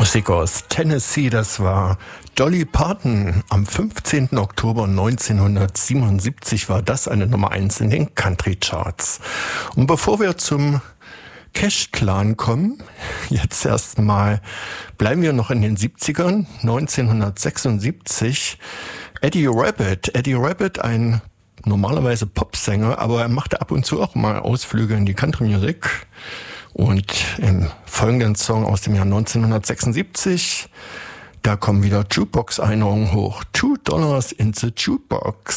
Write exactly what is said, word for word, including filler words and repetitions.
Musik aus Tennessee, das war Dolly Parton. Am fünfzehnten Oktober neunzehnhundertsiebenundsiebzig war das eine Nummer eins in den Country Charts. Und bevor wir zum Cash Clan kommen, jetzt erstmal bleiben wir noch in den siebzigern, neunzehnhundertsechsundsiebzig. Eddie Rabbitt, Eddie Rabbitt, ein normalerweise Popsänger, aber er machte ab und zu auch mal Ausflüge in die Country-Musik. Und im folgenden Song aus dem Jahr neunzehnhundertsechsundsiebzig, da kommen wieder Jukebox-Erinnerungen hoch. Two Dollars in the Jukebox.